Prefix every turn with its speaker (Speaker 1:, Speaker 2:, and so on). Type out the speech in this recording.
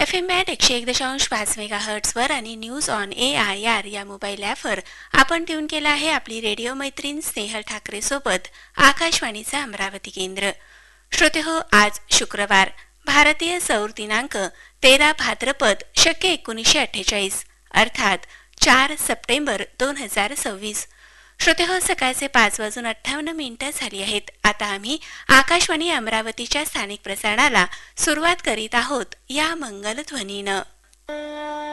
Speaker 1: FM band 101.5 मेगाहर्ट्झवर आणि news on AIR या mobile ॲपवर आपण ट्यून केला आहे आपली रेडिओ मैत्रीण स्नेहल ठाकरे सोबत आकाशवाणीचं अमरावती केंद्र. श्रोते हो, आज शुक्रवार, भारतीय सौर दिनांक 13 भाद्रपद शके 1948 अर्थात 4 सप्टेंबर 2026. श्रोते हो, सकाळचे 5:58 झाली आहेत. आता आम्ही आकाशवाणी अमरावतीच्या स्थानिक प्रसारणाला सुरुवात करीत आहोत या मंगलध्वनीनं.